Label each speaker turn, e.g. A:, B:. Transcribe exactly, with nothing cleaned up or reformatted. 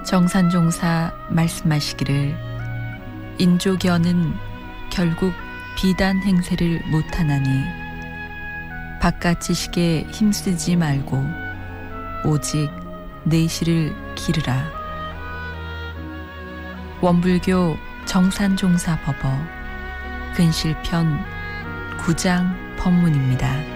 A: 정산종사 말씀하시기를 인조견은 결국 비단 행세를 못하나니 바깥 지식에 힘쓰지 말고 오직 내실을 기르라. 원불교 정산종사 법어 근실편 구 장 법문입니다.